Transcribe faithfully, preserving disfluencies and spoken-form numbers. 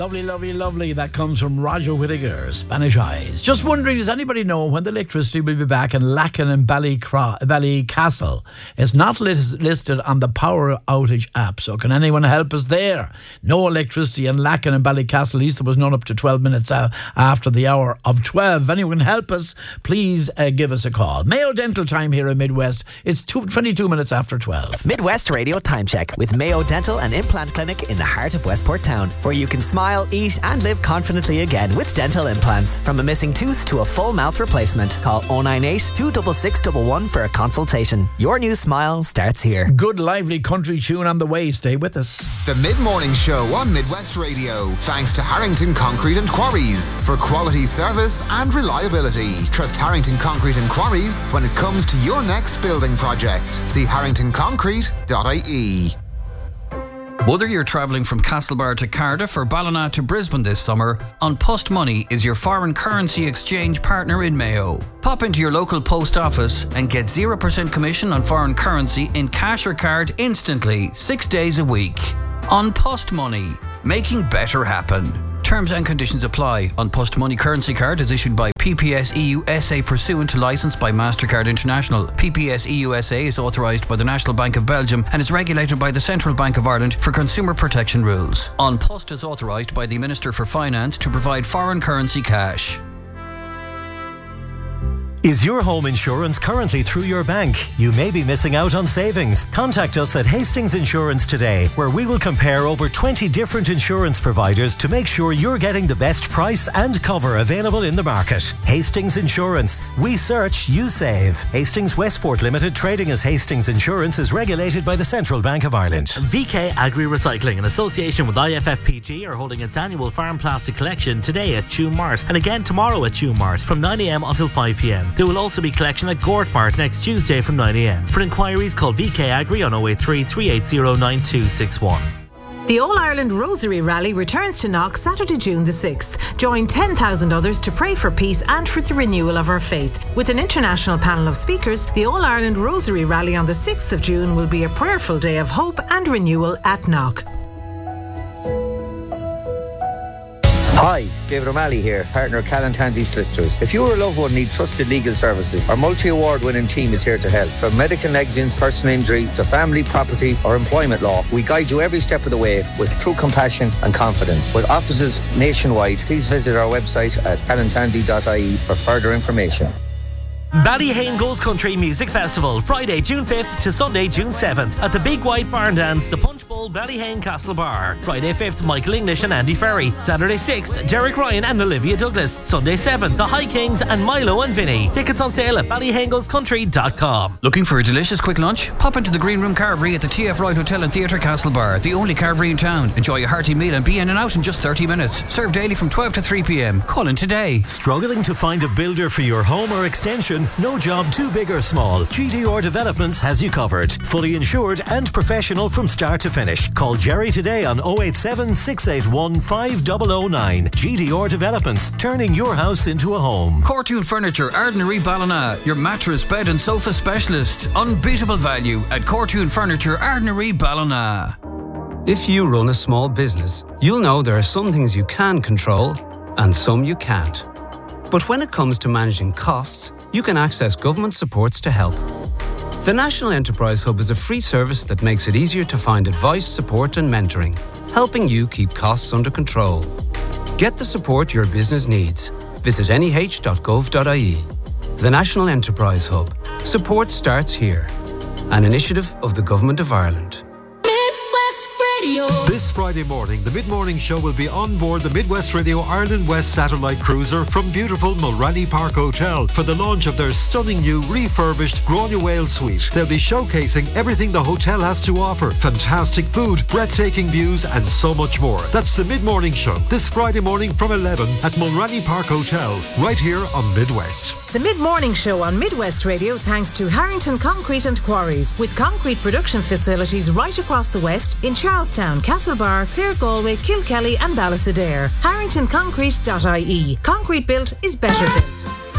Lovely, lovely, lovely. That comes from Roger Whittaker, Spanish Eyes. Just wondering, does anybody know when the electricity will be back in Lacken and Ballycra- Ballycastle? It's not lis- listed on the power outage app, so can anyone help us there? No electricity in Lacken and Ballycastle. At least there was none up to twelve minutes uh, after the hour of twelve. If anyone can help us, please uh, give us a call. Mayo Dental time here in Midwest. It's two, twenty-two minutes after twelve. Midwest Radio Time Check with Mayo Dental and Implant Clinic in the heart of Westport Town, where you can smile, eat and live confidently again with dental implants. From a missing tooth to a full mouth replacement. Call oh nine eight, two six six one one for a consultation. Your new smile starts here. Good lively country tune on the way. Stay with us. The Mid-Morning Show on Midwest Radio. Thanks to Harrington Concrete and Quarries for quality service and reliability. Trust Harrington Concrete and Quarries when it comes to your next building project. See harrington concrete dot I E. Whether you're travelling from Castlebar to Cardiff or Ballina to Brisbane this summer, An Post Money is your foreign currency exchange partner in Mayo. Pop into your local post office and get zero percent commission on foreign currency in cash or card instantly, six days a week. An Post Money, making better happen. Terms and conditions apply. An Post Money currency card is issued by P P S E U S A pursuant to licence by MasterCard International. P P S E U S A is authorised by the National Bank of Belgium and is regulated by the Central Bank of Ireland for consumer protection rules. An Post is authorised by the Minister for Finance to provide foreign currency cash. Is your home insurance currently through your bank? You may be missing out on savings. Contact us at Hastings Insurance today, where we will compare over twenty different insurance providers to make sure you're getting the best price and cover available in the market. Hastings Insurance. We search, you save. Hastings Westport Limited, trading as Hastings Insurance, is regulated by the Central Bank of Ireland. V K Agri Recycling, in association with I F F P G, are holding its annual farm plastic collection today at Tuam Mart and again tomorrow at Tuam Mart from nine a m until five p m. There will also be collection at Gort Mart next Tuesday from nine a m. For inquiries, call V K Agri on oh eight three, three eight zero, nine two six one. The All-Ireland Rosary Rally returns to Knock Saturday, June the sixth. Join ten thousand others to pray for peace and for the renewal of our faith. With an international panel of speakers, the All-Ireland Rosary Rally on the sixth of June will be a prayerful day of hope and renewal at Knock. Hi, David O'Malley here, partner of Callan Tansey Solicitors. If you or a loved one need trusted legal services, our multi-award winning team is here to help. From medical negligence, personal injury, to family, property or employment law, we guide you every step of the way with true compassion and confidence. With offices nationwide, please visit our website at callan tansey dot I E for further information. Ballyhane Goes Country Music Festival, Friday, June fifth to Sunday, June seventh at the Big White Barn Dance, the Punch Bowl, Ballyhane Castle Bar. Friday fifth, Michael English and Andy Ferry. Saturday sixth, Derek Ryan and Olivia Douglas. Sunday seventh, The High Kings and Milo and Vinny. Tickets on sale at ballyhane goes country dot com. Looking for a delicious quick lunch? Pop into the Green Room Carvery at the T F Wright Hotel and Theatre Castle Bar, the only carvery in town. Enjoy a hearty meal and be in and out in just thirty minutes. Served daily from twelve to three p m. Call in today. Struggling to find a builder for your home or extension? No job too big or small. G D R Developments has you covered. Fully insured and professional from start to finish. Call Jerry today on oh eight seven, six eight one, five oh oh nine. G D R Developments, turning your house into a home. Cortoon Furniture, Ardnary Ballina, your mattress, bed and sofa specialist. Unbeatable value at Cortoon Furniture, Ardnary Ballina. If you run a small business, you'll know there are some things you can control and some you can't. But when it comes to managing costs, you can access government supports to help. The National Enterprise Hub is a free service that makes it easier to find advice, support and mentoring, helping you keep costs under control. Get the support your business needs. Visit N E H dot gov dot I E. The National Enterprise Hub. Support starts here. An initiative of the Government of Ireland. This Friday morning, the Mid-Morning Show will be on board the Midwest Radio Ireland West Satellite Cruiser from beautiful Mulranny Park Hotel for the launch of their stunning new refurbished Gráinne Whale Suite. They'll be showcasing everything the hotel has to offer. Fantastic food, breathtaking views and so much more. That's the Mid-Morning Show this Friday morning from eleven at Mulranny Park Hotel, right here on Midwest. The Mid-Morning Show on Midwest Radio thanks to Harrington Concrete and Quarries, with concrete production facilities right across the West in Charlestown, Castlebar, Clare Galway, Kilkelly and Ballysadare. harrington concrete dot I E. Concrete built is better built.